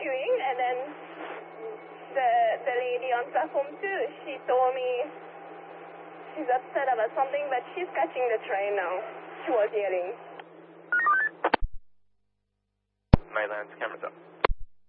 queuing, and then the lady on platform 2, she told me she's upset about something, but she's catching the train now. She was yelling. Maylands, cameras up.